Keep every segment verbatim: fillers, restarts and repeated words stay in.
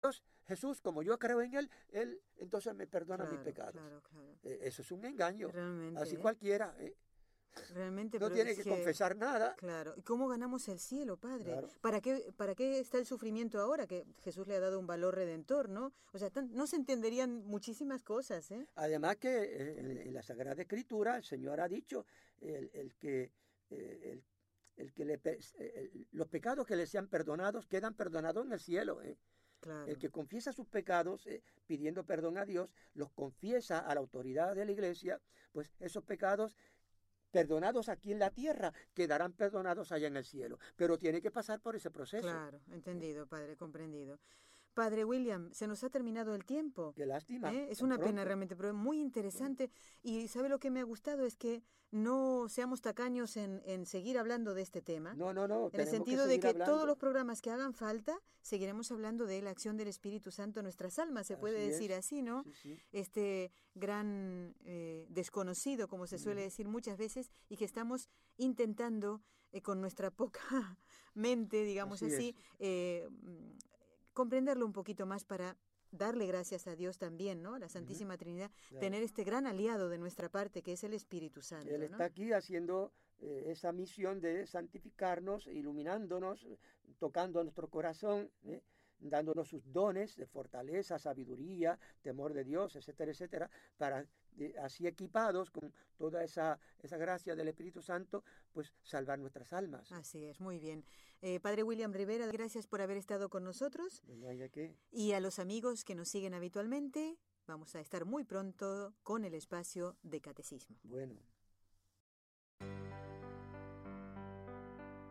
Dios, Jesús, como yo creo en Él, Él entonces me perdona Claro, mis pecados. claro, claro. Eh, eso es un engaño. Realmente, Así ¿eh? cualquiera. Eh, Realmente, no pero tiene es que que, confesar nada. claro. ¿Y cómo ganamos el cielo, Padre? Claro. ¿Para qué, para qué está el sufrimiento ahora? Que Jesús le ha dado un valor redentor, ¿no? O sea, tan- no se entenderían muchísimas cosas, ¿eh? Además que eh, en, en la Sagrada Escritura el Señor ha dicho el, el que, eh, el, el que le, pe- el- los pecados que le sean perdonados quedan perdonados en el cielo. eh. El Claro. que confiesa sus pecados eh, pidiendo perdón a Dios, los confiesa a la autoridad de la iglesia, pues esos pecados perdonados aquí en la tierra quedarán perdonados allá en el cielo. Pero tiene que pasar por ese proceso. Claro, entendido, Padre, comprendido. Padre William, se nos ha terminado el tiempo. Qué lástima, ¿Eh? Es tan una pena pronto. realmente, pero muy interesante. Y ¿sabe lo que me ha gustado? Es que no seamos tacaños en, en seguir hablando de este tema. No, no, no, En el tenemos que sentido de seguir que todos los hablando. programas que hagan falta, seguiremos hablando de la acción del Espíritu Santo en nuestras almas, se puede Así decir es. así, ¿no? Sí, sí. Este gran eh, desconocido, como se suele Ujú. decir muchas veces, y que estamos intentando eh, con nuestra poca mente, digamos Así así, es. eh, mm, comprenderlo un poquito más para darle gracias a Dios también, ¿no? A la Ujú. Santísima Trinidad, Claro. tener este gran aliado de nuestra parte que es el Espíritu Él Santo, está ¿no? aquí haciendo eh, esa misión de santificarnos, iluminándonos, tocando nuestro corazón, ¿eh? Dándonos sus dones de fortaleza, sabiduría, temor de Dios, etcétera, etcétera, para eh, así equipados con toda esa, esa gracia del Espíritu Santo, pues salvar nuestras almas. Así es, muy bien. Eh, Padre William Rivera, gracias por haber estado con nosotros. No hay de qué. Y a los amigos que nos siguen habitualmente, vamos a estar muy pronto con el espacio de catecismo. Bueno.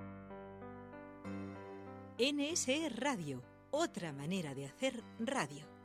N S E Radio, otra manera de hacer radio.